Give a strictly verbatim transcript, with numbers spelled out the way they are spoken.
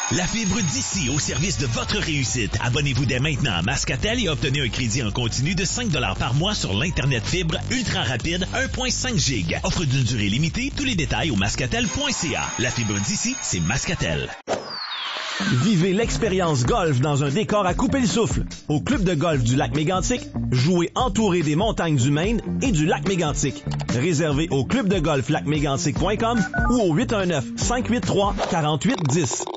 La fibre d'ici au service de votre réussite. Abonnez-vous dès maintenant à Mascatel et obtenez un crédit en continu de cinq dollars par mois sur l'Internet fibre ultra rapide un virgule cinq giga. Offre d'une durée limitée. Tous les détails au mascatel point c a. La fibre d'ici, c'est Mascatel. Vivez l'expérience golf dans un décor à couper le souffle. Au club de golf du lac Mégantic, jouez entouré des montagnes du Maine et du lac Mégantic. Réservez au club de golf lac mégantic point com ou au huit un neuf, cinq huit trois, quatre huit un zéro.